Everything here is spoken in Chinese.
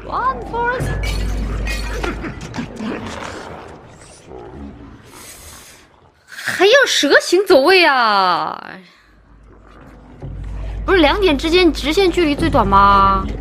Run, Forest！ 还要蛇形走位啊？不是2点之间直线距离最短吗？